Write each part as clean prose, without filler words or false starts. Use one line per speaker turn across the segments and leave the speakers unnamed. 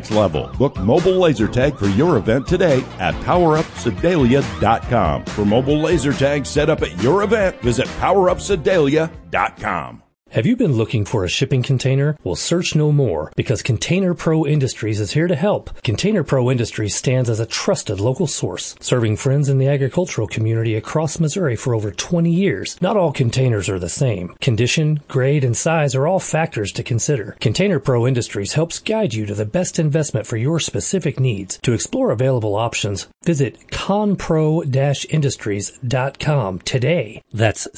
next level. Book mobile laser tag for your event today at PowerUpSedalia.com. For mobile laser tags set up at your event, visit PowerUpSedalia.com.
Have you been looking for a shipping container? Well, search no more, because Container Pro Industries is here to help. Container Pro Industries stands as a trusted local source, serving friends in the agricultural community across Missouri for over 20 years. Not all containers are the same. Condition, grade, and size are all factors to consider. Container Pro Industries helps guide you to the best investment for your specific needs. To explore available options, visit conpro-industries.com today. That's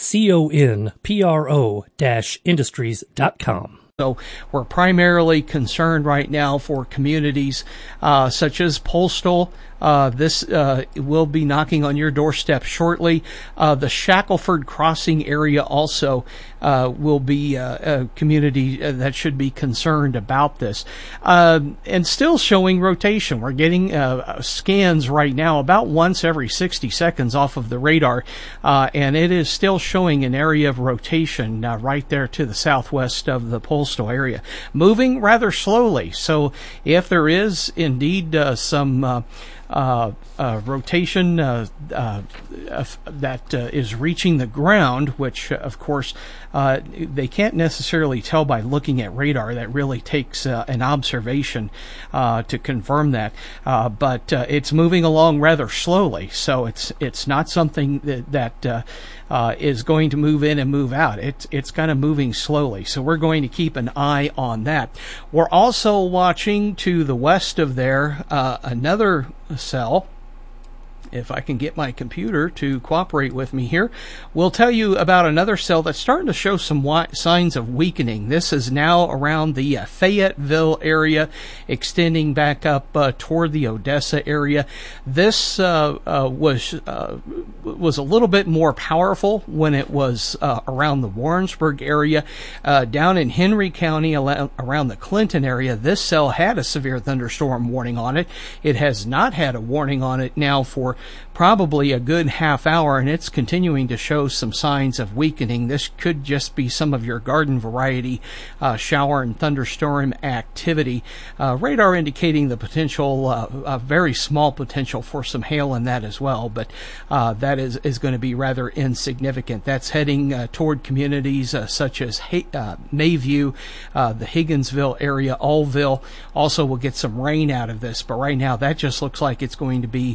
CONPRO-industries.com.
So we're primarily concerned right now for communities such as Postal. This will be knocking on your doorstep shortly. The Shackelford Crossing area also will be a community that should be concerned about this. And still showing rotation. We're getting scans right now about once every 60 seconds off of the radar, and it is still showing an area of rotation right there to the southwest of the Postal area, moving rather slowly. So if there is indeed some rotation that is reaching the ground, which of course they can't necessarily tell by looking at radar. That really takes an observation to confirm that. But it's moving along rather slowly, so it's not something that is going to move in and move out. It's kind of moving slowly, so we're going to keep an eye on that. We're also watching to the west of there another cell. If I can get my computer to cooperate with me here, we'll tell you about another cell that's starting to show some signs of weakening. This is now around the Fayetteville area, extending back up toward the Odessa area. This was a little bit more powerful when it was around the Warrensburg area. Down in Henry County, around the Clinton area, this cell had a severe thunderstorm warning on it. It has not had a warning on it now for probably a good half hour, and it's continuing to show some signs of weakening. This could just be some of your garden variety shower and thunderstorm activity. Radar indicating the potential, a very small potential for some hail in that as well, but that is going to be rather insignificant. That's heading toward communities such as Mayview, the Higginsville area, Allville. Also will get some rain out of this, but right now that just looks like it's going to be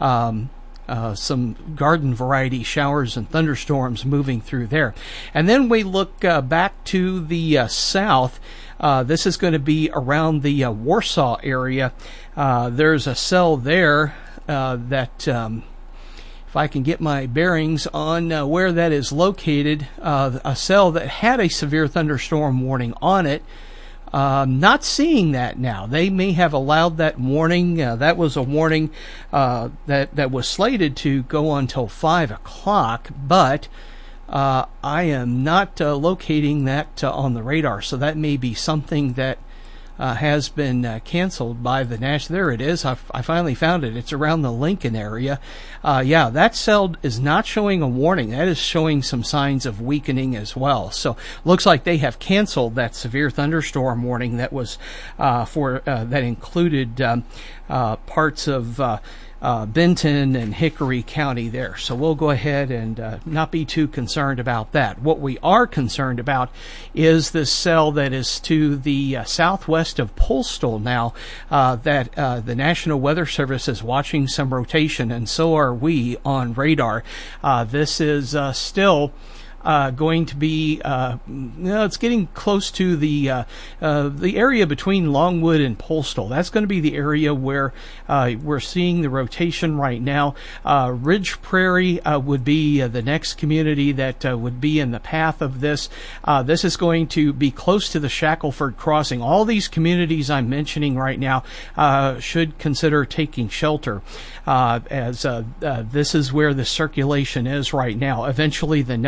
some garden variety showers and thunderstorms moving through there. And then we look back to the south. This is going to be around the Warsaw area. There's a cell there that, if I can get my bearings on where that is located, a cell that had a severe thunderstorm warning on it. Not seeing that now. They may have allowed that warning. That was a warning that was slated to go until 5 o'clock, but I am not locating that on the radar. So that may be something that has been canceled by the National. There it is. I finally found it. It's around the Lincoln area. Yeah, that cell is not showing a warning. That is showing some signs of weakening as well. So looks like they have canceled that severe thunderstorm warning that was that included parts of Benton and Hickory County there. So we'll go ahead and not be too concerned about that. What we are concerned about is this cell that is to the southwest of Postal now, that the National Weather Service is watching some rotation, and so are we on radar. This is still going to be, it's getting close to the area between Longwood and Postal. That's going to be the area where we're seeing the rotation right now. Ridge Prairie would be the next community that would be in the path of this. This is going to be close to the Shackelford Crossing. All these communities I'm mentioning right now should consider taking shelter, as this is where the circulation is right now. Eventually, the Nelson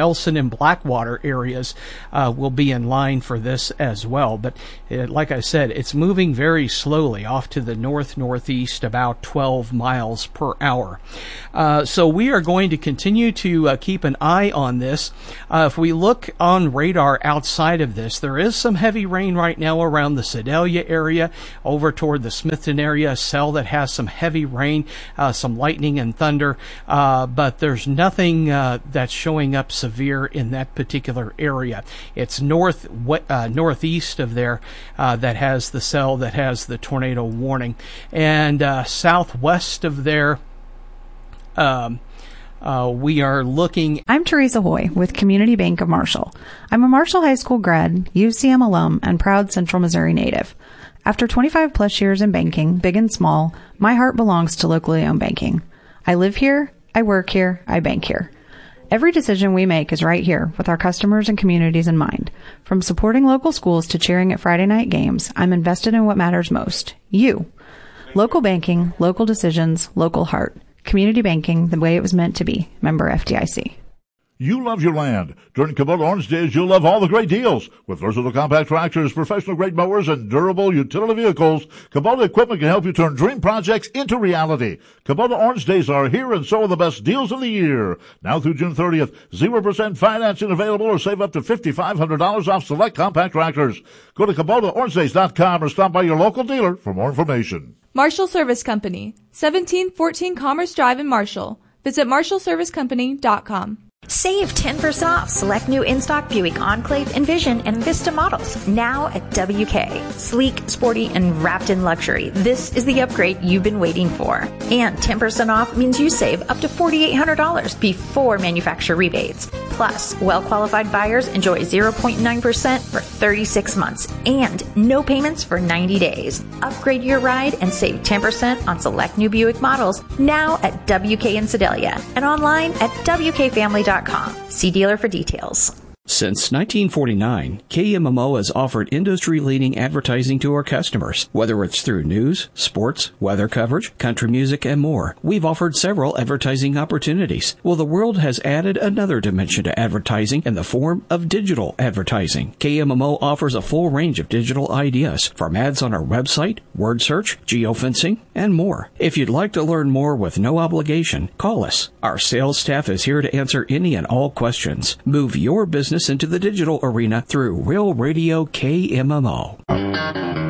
and Blackwater areas will be in line for this as well. But like I said, it's moving very slowly off to the northeast, about 12 miles per hour. So we are going to continue to keep an eye on this. If we look on radar outside of this, there is some heavy rain right now around the Sedalia area, over toward the Smithton area, a cell that has some heavy rain, some lightning and thunder, but there's nothing that's showing up severe in that particular area. It's northeast of there that has the cell that has the tornado warning, and southwest of there we are looking.
I'm Teresa Hoy with Community Bank of Marshall. I'm a Marshall High School grad, UCM alum, and proud Central Missouri native. After 25 plus years in banking, big and small, my heart belongs to locally owned banking. I live here, I work here, I bank here. Every decision we make is right here with our customers and communities in mind. From supporting local schools to cheering at Friday night games, I'm invested in what matters most, you. Local banking, local decisions, local heart. Community banking the way it was meant to be. Member FDIC.
You love your land. During Kubota Orange Days, you'll love all the great deals. With versatile compact tractors, professional-grade mowers, and durable utility vehicles, Kubota equipment can help you turn dream projects into reality. Kubota Orange Days are here, and so are the best deals of the year. Now through June 30th, 0% financing available, or save up to $5,500 off select compact tractors. Go to KubotaOrangeDays.com or stop by your local dealer for more information.
Marshall Service Company, 1714 Commerce Drive in Marshall. Visit MarshallServiceCompany.com.
Save 10% off select new in-stock Buick Enclave, Envision, and Vista models now at WK. Sleek, sporty, and wrapped in luxury. This is the upgrade you've been waiting for. And 10% off means you save up to $4,800 before manufacturer rebates. Plus, well-qualified buyers enjoy 0.9% for 36 months and no payments for 90 days. Upgrade your ride and save 10% on select new Buick models now at WK in Sedalia and online at WKFamily.com. See dealer for details.
Since 1949, KMMO has offered industry-leading advertising to our customers. Whether it's through news, sports, weather coverage, country music, and more, we've offered several advertising opportunities. Well, the world has added another dimension to advertising in the form of digital advertising. KMMO offers a full range of digital ideas, from ads on our website, word search, geofencing, and more. If you'd like to learn more with no obligation, call us. Our sales staff is here to answer any and all questions. Move your business into the digital arena through Real Radio KMMO.